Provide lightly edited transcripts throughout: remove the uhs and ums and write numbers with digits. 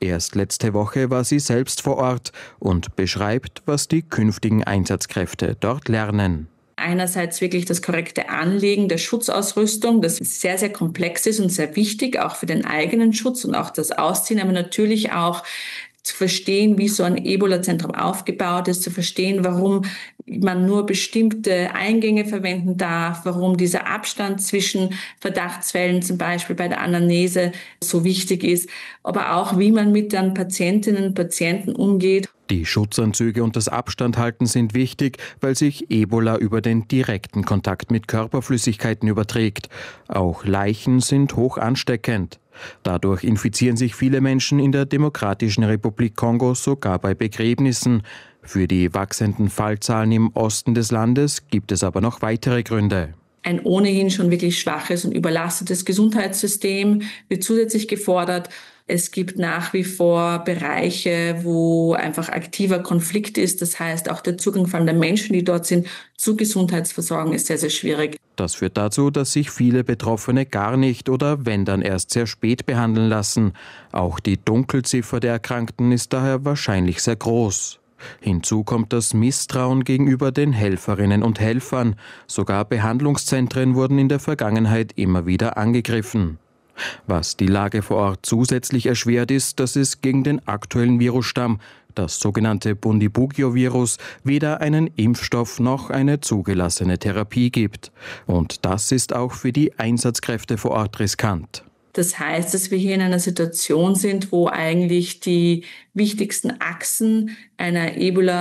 Erst letzte Woche war sie selbst vor Ort und beschreibt, was die künftigen Einsatzkräfte dort lernen. Einerseits wirklich das korrekte Anlegen der Schutzausrüstung, das sehr, sehr komplex ist und sehr wichtig, auch für den eigenen Schutz und auch das Ausziehen, aber natürlich auch zu verstehen, wie so ein Ebola-Zentrum aufgebaut ist, zu verstehen, warum man nur bestimmte Eingänge verwenden darf, warum dieser Abstand zwischen Verdachtsfällen zum Beispiel bei der Anamnese so wichtig ist, aber auch, wie man mit den Patientinnen und Patienten umgeht. Die Schutzanzüge und das Abstandhalten sind wichtig, weil sich Ebola über den direkten Kontakt mit Körperflüssigkeiten überträgt. Auch Leichen sind hoch ansteckend. Dadurch infizieren sich viele Menschen in der Demokratischen Republik Kongo sogar bei Begräbnissen. Für die wachsenden Fallzahlen im Osten des Landes gibt es aber noch weitere Gründe. Ein ohnehin schon wirklich schwaches und überlastetes Gesundheitssystem wird zusätzlich gefordert. Es gibt nach wie vor Bereiche, wo einfach aktiver Konflikt ist. Das heißt, auch der Zugang von den Menschen, die dort sind, zu Gesundheitsversorgung ist sehr, sehr schwierig. Das führt dazu, dass sich viele Betroffene gar nicht oder wenn dann erst sehr spät behandeln lassen. Auch die Dunkelziffer der Erkrankten ist daher wahrscheinlich sehr groß. Hinzu kommt das Misstrauen gegenüber den Helferinnen und Helfern. Sogar Behandlungszentren wurden in der Vergangenheit immer wieder angegriffen. Was die Lage vor Ort zusätzlich erschwert ist, dass es gegen den aktuellen Virusstamm, das sogenannte Bundibugyo-Virus, weder einen Impfstoff noch eine zugelassene Therapie gibt. Und das ist auch für die Einsatzkräfte vor Ort riskant. Das heißt, dass wir hier in einer Situation sind, wo eigentlich die wichtigsten Achsen einer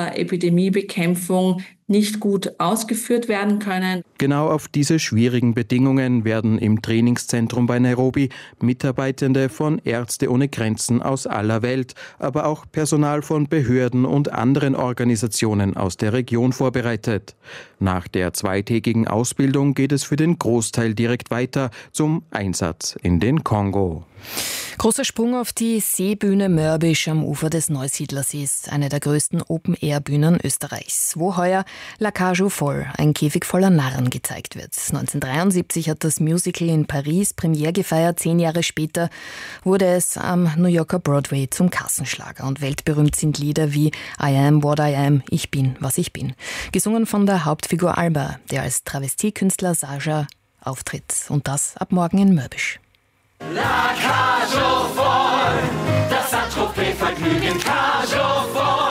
Ebola-Epidemiebekämpfung nicht gut ausgeführt werden können. Genau auf diese schwierigen Bedingungen werden im Trainingszentrum bei Nairobi Mitarbeitende von Ärzte ohne Grenzen aus aller Welt, aber auch Personal von Behörden und anderen Organisationen aus der Region vorbereitet. Nach der zweitägigen Ausbildung geht es für den Großteil direkt weiter zum Einsatz in den Kongo. Großer Sprung auf die Seebühne Mörbisch am Ufer des Neusiedlersees, eine der größten Open-Air-Bühnen Österreichs, wo heuer La Cage aux Folles, ein Käfig voller Narren, gezeigt wird. 1973 hat das Musical in Paris Premiere gefeiert, 10 Jahre später wurde es am New Yorker Broadway zum Kassenschlager und weltberühmt sind Lieder wie I Am What I Am, Ich bin, was ich bin, gesungen von der Hauptfigur Alba, der als Travestiekünstler Saja auftritt und das ab morgen in Mörbisch. La Cage aux Folles, das Saint-Tropez-Vergnügen Cage aux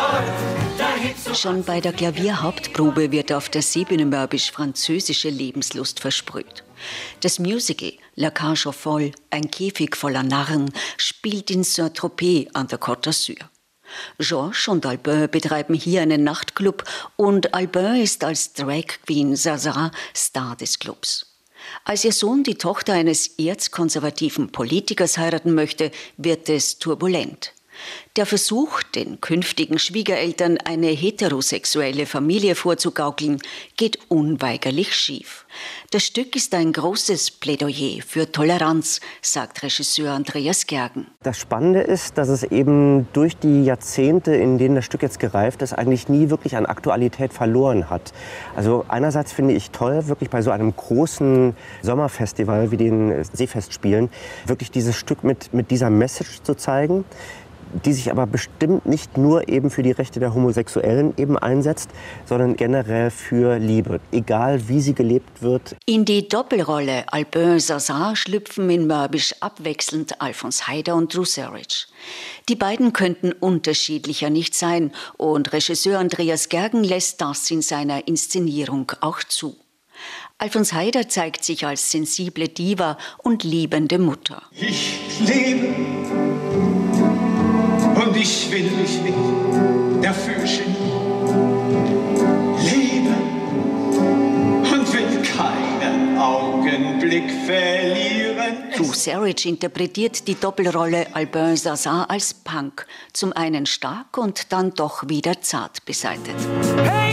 Folles. Schon bei der Klavierhauptprobe wird auf der Seebühne Mörbisch französische Lebenslust versprüht. Das Musical La Cage aux Folles, ein Käfig voller Narren, spielt in Saint-Tropez an der Côte d'Azur. Georges und Albin betreiben hier einen Nachtclub und Albin ist als Drag Queen Zaza Star des Clubs. Als ihr Sohn die Tochter eines erzkonservativen Politikers heiraten möchte, wird es turbulent. Der Versuch, den künftigen Schwiegereltern eine heterosexuelle Familie vorzugaukeln, geht unweigerlich schief. Das Stück ist ein großes Plädoyer für Toleranz, sagt Regisseur Andreas Gergen. Das Spannende ist, dass es eben durch die Jahrzehnte, in denen das Stück jetzt gereift ist, eigentlich nie wirklich an Aktualität verloren hat. Also einerseits finde ich toll, wirklich bei so einem großen Sommerfestival wie den Seefestspielen, wirklich dieses Stück mit dieser Message zu zeigen, die sich aber bestimmt nicht nur eben für die Rechte der Homosexuellen eben einsetzt, sondern generell für Liebe, egal wie sie gelebt wird. In die Doppelrolle Albin Zaza schlüpfen in Mörbisch abwechselnd Alfons Heider und Drew Sarich. Die beiden könnten unterschiedlicher nicht sein und Regisseur Andreas Gergen lässt das in seiner Inszenierung auch zu. Alfons Heider zeigt sich als sensible Diva und liebende Mutter. Ich lebe. Und ich will mich nicht dafür genieren. Lebe und will keinen Augenblick verlieren. Drew Sarich interpretiert die Doppelrolle Albin Zaza als Punk. Zum einen stark und dann doch wieder zart beseitet. Hey!